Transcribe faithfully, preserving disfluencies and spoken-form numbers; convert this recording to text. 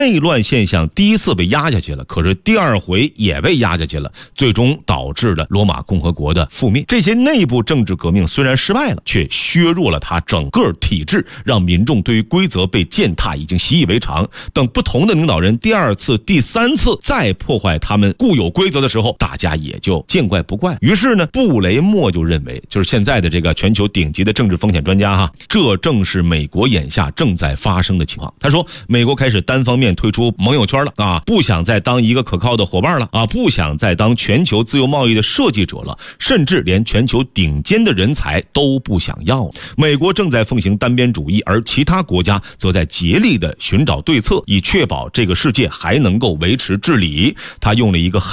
内乱现象第一次被压下去了，可是第二回也被压下去了，最终导致了罗马共和国的覆灭。这些内部政治革命虽然失败了，却削弱了它整个体制，让民众对于规则被践踏已经习以为常。等不同的领导人第二次、第三次再破坏他们固有规则的时候，大家也就见怪不怪。于是呢，布雷默就认为，就是现在的这个全球顶级的政治风险专家哈，这正是美国眼下正在发生的情况。他说，美国开始单方面推出盟友圈了啊，不想再当一个可靠的伙伴了啊，不想再当全球自由贸易的设计者了，甚至连全球顶尖的人才都不想要了。美国正在奉行单边主义，而其他国家则在竭力的寻找对策，以确保这个世界还能够维持治理。他用了一个